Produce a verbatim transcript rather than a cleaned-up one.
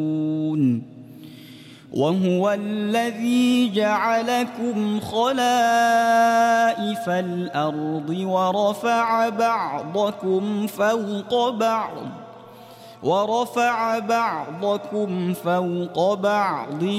وهو الذي جعلكم خلائف الأرض ورفع بعضكم فوق بعض ورفع بعضكم فوق بعض